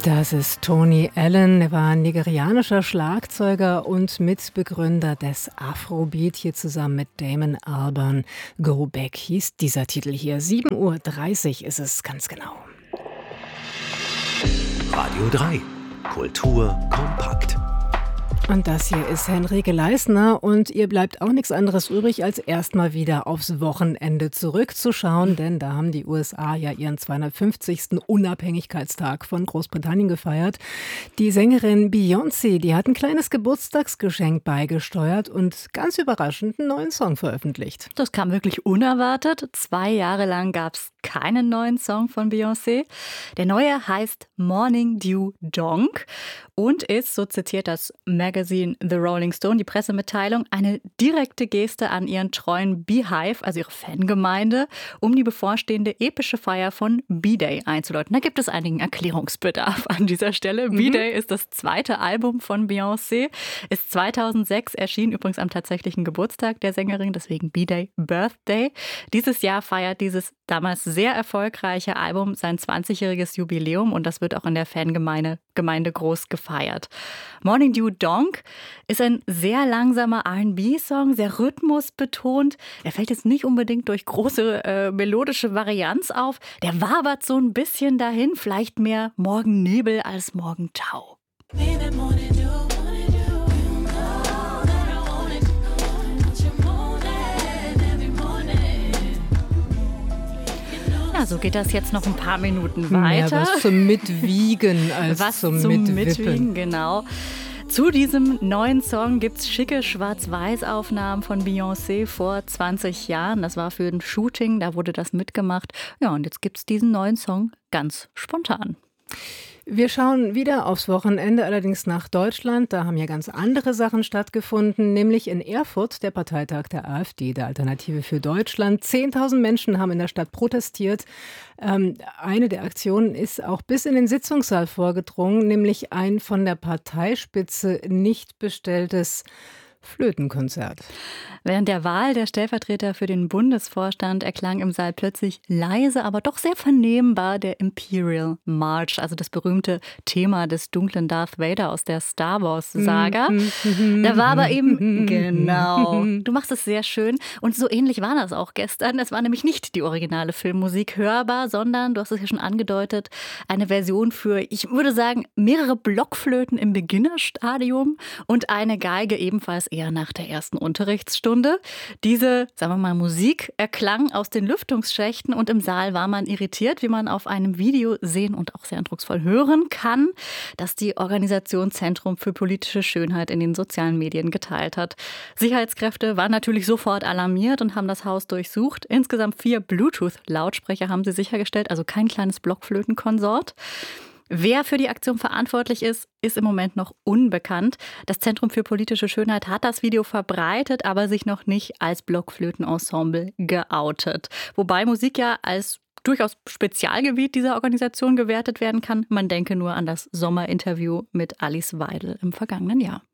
Das ist Tony Allen. Er war ein nigerianischer Schlagzeuger und Mitbegründer des Afrobeat, hier zusammen mit Damon Albarn. Go Back hieß dieser Titel hier. 7:30 Uhr ist es ganz genau. Radio 3. Kultur kompakt. Und das hier ist Henrike Leisner und ihr bleibt auch nichts anderes übrig, als erstmal wieder aufs Wochenende zurückzuschauen, denn da haben die USA ja ihren 250. Unabhängigkeitstag von Großbritannien gefeiert. Die Sängerin Beyoncé, die hat ein kleines Geburtstagsgeschenk beigesteuert und ganz überraschend einen neuen Song veröffentlicht. Das kam wirklich unerwartet. 2 Jahre lang gab es keinen neuen Song von Beyoncé. Der neue heißt Morning Dew Donk und ist, so zitiert das Magazine The Rolling Stone, die Pressemitteilung, eine direkte Geste an ihren treuen Beehive, also ihre Fangemeinde, um die bevorstehende epische Feier von B-Day einzuläuten. Da gibt es einigen Erklärungsbedarf an dieser Stelle. B-Day ist das zweite Album von Beyoncé, ist 2006 erschienen, übrigens am tatsächlichen Geburtstag der Sängerin, deswegen B-Day Birthday. Dieses Jahr feiert dieses damals sehr erfolgreiche Album sein 20-jähriges Jubiläum und das wird auch in der Fangemeinde groß gefeiert. Morning Dew Donk ist ein sehr langsamer R&B-Song, sehr rhythmusbetont. Er fällt jetzt nicht unbedingt durch große melodische Varianz auf. Der wabert so ein bisschen dahin, vielleicht mehr Morgennebel als Morgentau. So geht das jetzt noch ein paar Minuten weiter. Mehr was zum Mitwiegen als was zum Mitwiegen, genau. Zu diesem neuen Song gibt es schicke Schwarz-Weiß-Aufnahmen von Beyoncé vor 20 Jahren. Das war für ein Shooting, da wurde das mitgemacht. Ja, und jetzt gibt es diesen neuen Song ganz spontan. Wir schauen wieder aufs Wochenende, allerdings nach Deutschland. Da haben ja ganz andere Sachen stattgefunden, nämlich in Erfurt, der Parteitag der AfD, der Alternative für Deutschland. 10.000 Menschen haben in der Stadt protestiert. Eine der Aktionen ist auch bis in den Sitzungssaal vorgedrungen, nämlich ein von der Parteispitze nicht bestelltes Flötenkonzert. Während der Wahl der Stellvertreter für den Bundesvorstand erklang im Saal plötzlich leise, aber doch sehr vernehmbar der Imperial March, also das berühmte Thema des dunklen Darth Vader aus der Star Wars-Saga. Da war aber eben, genau, du machst es sehr schön und so ähnlich war das auch gestern. Es war nämlich nicht die originale Filmmusik hörbar, sondern, du hast es ja schon angedeutet, eine Version für, ich würde sagen, mehrere Blockflöten im Beginnerstadium und eine Geige ebenfalls eher nach der ersten Unterrichtsstunde. Diese, sagen wir mal, Musik erklang aus den Lüftungsschächten und im Saal war man irritiert, wie man auf einem Video sehen und auch sehr eindrucksvoll hören kann, das die Organisation Zentrum für politische Schönheit in den sozialen Medien geteilt hat. Sicherheitskräfte waren natürlich sofort alarmiert und haben das Haus durchsucht. Insgesamt 4 Bluetooth-Lautsprecher haben sie sichergestellt, also kein kleines Blockflötenkonsort. Wer für die Aktion verantwortlich ist, ist im Moment noch unbekannt. Das Zentrum für politische Schönheit hat das Video verbreitet, aber sich noch nicht als Blockflötenensemble geoutet. Wobei Musik ja als durchaus Spezialgebiet dieser Organisation gewertet werden kann. Man denke nur an das Sommerinterview mit Alice Weidel im vergangenen Jahr.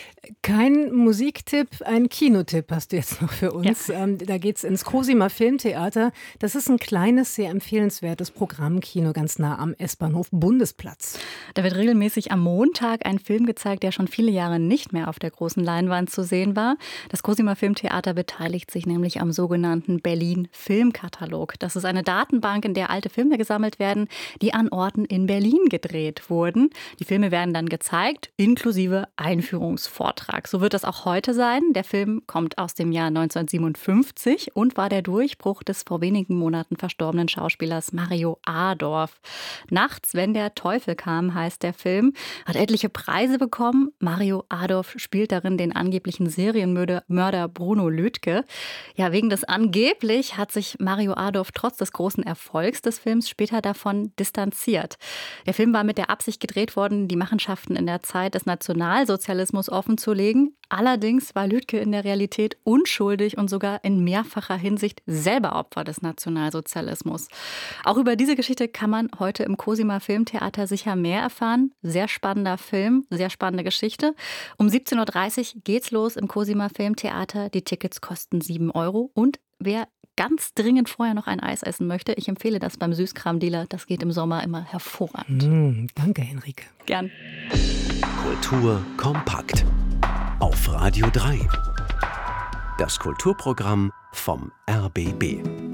Kein Musiktipp, ein Kinotipp hast du jetzt noch für uns. Ja. Da geht's ins Cosima Filmtheater. Das ist ein kleines, sehr empfehlenswertes Programmkino ganz nah am S-Bahnhof Bundesplatz. Da wird regelmäßig am Montag ein Film gezeigt, der schon viele Jahre nicht mehr auf der großen Leinwand zu sehen war. Das Cosima Filmtheater beteiligt sich nämlich am sogenannten Berlin Filmkatalog. Das ist eine Datenbank, in der alte Filme gesammelt werden, die an Orten in Berlin gedreht wurden. Die Filme werden dann gezeigt, inklusive Einführungsvortrag. So wird das auch heute sein. Der Film kommt aus dem Jahr 1957 und war der Durchbruch des vor wenigen Monaten verstorbenen Schauspielers Mario Adorf. Nachts, wenn der Teufel kam, heißt der Film, hat etliche Preise bekommen. Mario Adorf spielt darin den angeblichen Serienmörder Bruno Lütke. Ja, wegen des angeblich hat sich Mario Adorf trotz des großen Erfolgs des Films später davon distanziert. Der Film war mit der Absicht gedreht worden, die Machenschaften in der Zeit des Nationalsozialismus offenzulegen. Allerdings war Lütke in der Realität unschuldig und sogar in mehrfacher Hinsicht selber Opfer des Nationalsozialismus. Auch über diese Geschichte kann man heute im Cosima Filmtheater sicher mehr erfahren. Sehr spannender Film, sehr spannende Geschichte. Um 17:30 Uhr geht's los im Cosima Filmtheater. Die Tickets kosten 7 € und wer ganz dringend vorher noch ein Eis essen möchte, ich empfehle das beim Süßkramdealer. Das geht im Sommer immer hervorragend. Danke, Henrike. Gern. Kultur kompakt. Auf Radio 3. Das Kulturprogramm vom RBB.